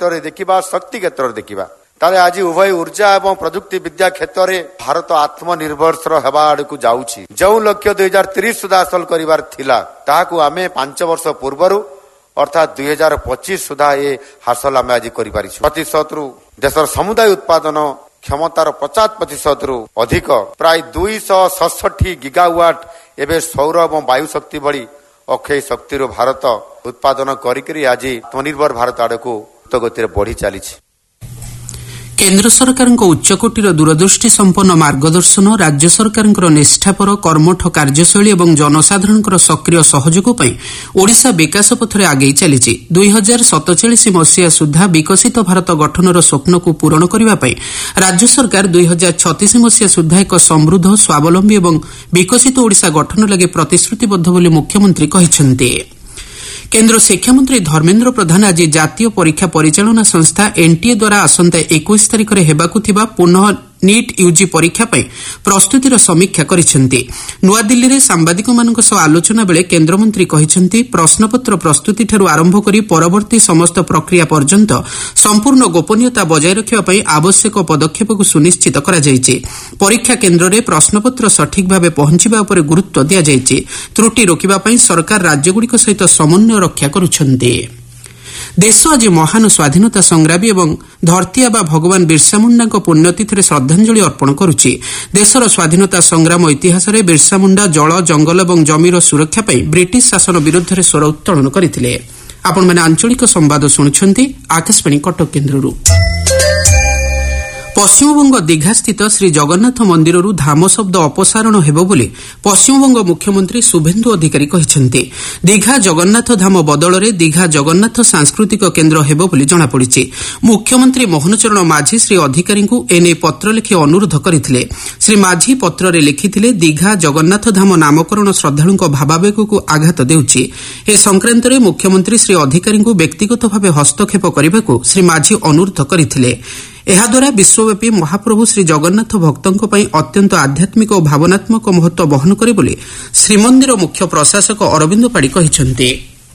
क्षेत्र में देखा शक्ति क्षेत्र में देखा ताले आज उभय ऊर्जा और प्रजुक्ति विद्या क्षेत्र में भारत आत्मनिर्भरशील होगा आड़ जाऊँगी जो लक्ष्य 2030 सुधा हासिल कर आम 5 वर्ष पूर्व अर्थात 2025 सुधा ये हासिल आम आज कर देशर समुदाय उत्पादन क्षमतार 50% रु अधिक प्राय 267 गीगावाट एवं सौर और वायु शक्ति भली अक्षय शक्ति भारत उत्पादन करी आज आत्मनिर्भर भारत आड़ को द्रुत गति बढ़ी चली। केन्द्र सरकार उच्चकोटीर दूरदृष्टि संपन्न मार्गदर्शन राज्य सरकार निष्ठापर कर्मठ कार्यशैली और जनसाधारण सक्रिय सहयोग ओडिशा विकास पथरे आगे चली 2047 मसीहा सुधा विकसित भारत गठनर स्वप्न को पूरण करने राज्य सरकार 2036 मसीहा सुधा एक समृद्ध स्वावलंबी और विकसित ओडिशा गठन लगे प्रतिश्रुतिबद्ध बोली मुख्यमंत्री कहिसेंते। केन्द्र शिक्षामंत्री धर्मेन्द्र प्रधान आज जातीय परीक्षा परिचालना संस्था एनटीए द्वारा आसंता 21 तारिख में हेबाकु थिबा पुनः नीट यूजी परीक्षा प्रस्तुतिर समीक्षा करिसेंती। नुआदिल्ली में सांबादिकमानक सह आलोचना बेले केन्द्रमंत्री कहिसेंती प्रश्नपत्र प्रस्तुति ठारू आरंभ करी परवर्ती समस्त प्रक्रिया पर्यंत संपूर्ण गोपनीयता बजाय रखिबा आवश्यक पदक्षेप को सुनिश्चित करा जायछि। परीक्षा केन्द्र में प्रश्नपत्र सठिक भाव पहुंचवा उपर गुरुत्व दिया जायछि। त्रुटि रोकिबा पई सरकार राज्यगुड़िक सहित समन्वय रक्षा करुछन्ति। देश आज महान स्वाधीनता संग्रामी और धरती आबा भगवान बिरसा मुंडा पुण्यतिथि श्रद्धांजलि अर्पण करुछि। देशर स्वाधीनता संग्राम इतिहास में बिरसा मुंडा जल जंगल और जमीर सुरक्षा पर ब्रिटिश शासन विरुद्ध में स्वर उत्तोलन करथिले। आपण माने आंचलिक संवाद शुणुछन्ति आकाशवाणी कटक केन्द्ररू। पश्चिमबंग दीघास्थित श्री जगन्नाथ मंदिररू धाम शब्द अपसारण हेबो बोली पश्चिमबंग मुख्यमंत्री शुभेन्दु अधिकारी कहिसेंती। दीघा जगन्नाथ धाम बदଳରେ दीघा जगन्नाथ सांस्कृतिक केन्द्र हेबो बोली जଣାपड़िछि। मुख्यमंत्री मोहनचरण माझी श्री अधिकारी एने पत्र लिखि अनुरोध करथिले। श्री माझी पत्र लिखिथिले दीघा जगन्नाथ धाम नामकरण श्रद्धालुଙ୍କ भावावेगକୁ आघात देउछि। ए संक्रांत में मुख्यमंत्री श्री अधिकारी व्यक्तिगत भाव हस्तक्षेप करने श्री माझी अनुरोध करथिले। एहाद्वारा विश्वव्यापी महाप्रभु श्री जगन्नाथ भक्तों पर अत्यंत आध्यात्मिक और भावनात्मक महत्व बहन करे बोली श्रीमंदिर मुख्य प्रशासक अरविंद पाड़ी कहिसेंती।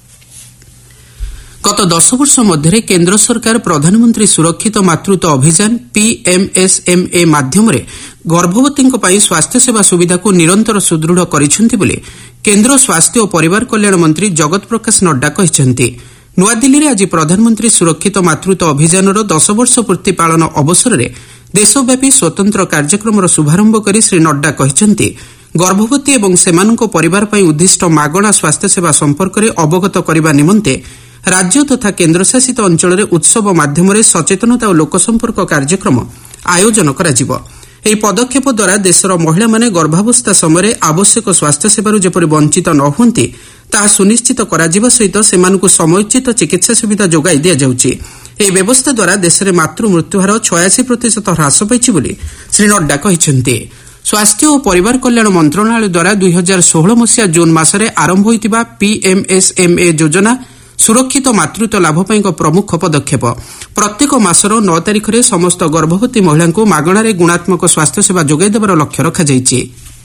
गत 10 वर्ष मध्य केन्द्र सरकार प्रधानमंत्री सुरक्षित मातृत्व अभियान पीएमएसएमए माध्यम गर्भवती स्वास्थ्य सेवा सुविधा को निरंतर सुदृढ़ करिसेंती बोली केन्द्र स्वास्थ्य और परिवार कल्याण मंत्री जगत प्रकाश नड्डा कहिसेंती। नुआदिल्ली में आज प्रधानमंत्री सुरक्षित मातृत्व अभियान 10 वर्ष पूर्ति पालन अवसर में देशव्यापी स्वतंत्र कार्यक्रम शुभारंभ कर श्री नड्डा कहिसेंती गर्भवती और सेमानक परिवार पर उद्दिष्ट मागणा स्वास्थ्य सेवा संपर्क में अवगत करने निमंते राज्य तथा केन्द्रशासित अंचल उत्सव माध्यम सचेतनता और लोकसंपर्क कार्यक्रम आयोजन करा। ଏହି ପଦକ୍ଷେପ ଦ୍ୱାରା ଦେଶର ମହିଳାମାନେ ଗର୍ଭାବସ୍ଥା ସମୟରେ ଆବଶ୍ୟକ ସ୍ୱାସ୍ଥ୍ୟ ସେବାରୁ ଯେପରି ବଞ୍ଚିତ ନ ହୁଅନ୍ତି ତାହା ସୁନିଶ୍ଚିତ କରାଯିବା ସହିତ ସେମାନଙ୍କୁ ସମୟୋଚିତ ଚିକିତ୍ସା ସୁବିଧା ଯୋଗାଇ ଦିଆଯାଉଛି। ଏହି ବ୍ୟବସ୍ଥା ଦ୍ୱାରା ଦେଶରେ ମାତୃ ମୃତ୍ୟୁହାର 86% ହ୍ରାସ ପାଇଛି ବୋଲି ଶ୍ରୀ ନଡ୍ଡା କହିଛନ୍ତି। ସ୍ୱାସ୍ଥ୍ୟ ଓ ପରିବାର କଲ୍ୟାଣ ମନ୍ତ୍ରଣାଳୟ ଦ୍ୱାରା 2016 ମସିହା ଜୁନ୍ ମାସରେ ଆରମ୍ଭ ହୋଇଥିବା ପିଏମ୍ଏସ୍ଏମ୍ଏ ଯୋଜନା सुरक्षित मातृत्व लाभ एक प्रमुख पदक्षेप। प्रत्येक मासर 9 तारिख में समस्त गर्भवती महिला को मागणारे गुणात्मक स्वास्थ्य सेवा जोगाई देवार लक्ष्य रखाଯାଇଛି।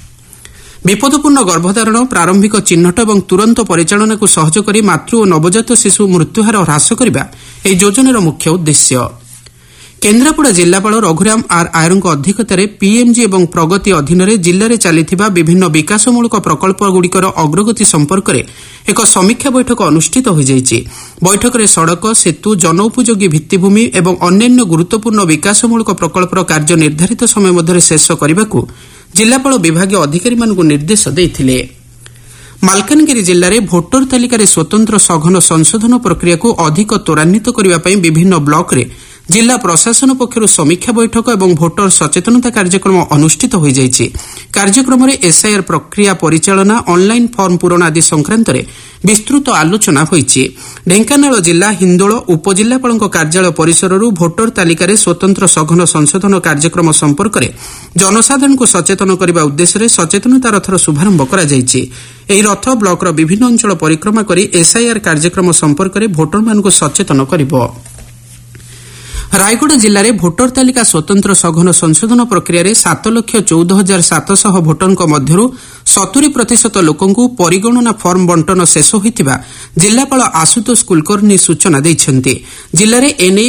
विपदपूर्ण गर्भधारण प्रारंभिक चिन्हट और तुरंत परिचालना को सहज कर मातृ और नवजात शिशु मृत्युहार ह्रास करने यह योजनार मुख्य उद्देश्य। केन्द्रापड़ा जिलापाल रघुराम आर आयर अध्यक्षतार पीएमजी और प्रगति अधीन जिले में चली विभिन्न विकासमूलक प्रकल्पगुड़िकर अग्रगति संपर्क में एक समीक्षा बैठक अनुष्ठित हो जाइछि। बैठक में सड़क सेतु जनोपयोगी भित्तिभूमि और अन्यान्य गुरुत्वपूर्ण विकासमूलक प्रकल्पर कार्य निर्धारित समय मध्य शेष करने को जिलापाल विभागीय अधिकारी निर्देश देते। मालकानगिरी जिले में भोटर तालिकार स्वतंत्र सघन संशोधन प्रक्रिया को अधिक त्वरान्वित करने विभिन्न ब्लॉक रे जिला प्रशासन पक्षर समीक्षा बैठक और भोटर सचेतनता कार्यक्रम अनुष्ठित हो जाइछि। कार्यक्रम में एसआईआर प्रक्रिया परिचालना ऑनलाइन फॉर्म पूरण आदि संक्रांत में विस्तृत आलोचना होइछि। ढेंकानाल जिला हिंदोल उपजिलापाल कार्यालय परिसर भोटर तालिकार स्वतंत्र सघन संशोधन कार्यक्रम संपर्क में जनसाधारण को सचेतन करने उद्देश्य सचेतनता रथर शुभारंभ करा जाइछि। ଏହି ରଥ ବ୍ଲକର ବିଭିନ୍ନ ଅଞ୍ଚଳ ପରିକ୍ରମା କରି ଏସଆଇଆର୍ କାର୍ଯ୍ୟକ୍ରମ ସମ୍ପର୍କରେ ଭୋଟରମାନଙ୍କୁ ସଚେତନ କରିବ। ରାୟଗଡ଼ା ଜିଲ୍ଲାରେ ଭୋଟର ତାଲିକା ସ୍ୱତନ୍ତ୍ର ସଘନ ସଂଶୋଧନ ପ୍ରକ୍ରିୟାରେ 7,14,700 ଭୋଟରଙ୍କ ମଧ୍ୟରୁ 70% ଲୋକଙ୍କୁ ପରିଗଣନା ଫର୍ମ ବଣ୍ଟନ ଶେଷ ହୋଇଥିବା ଜିଲ୍ଲାପାଳ ଆଶୁତୋଷ କୁଲକର୍ଣ୍ଣି ସୂଚନା ଦେଇଛନ୍ତି। ଜିଲ୍ଲାରେ ଏନେଇ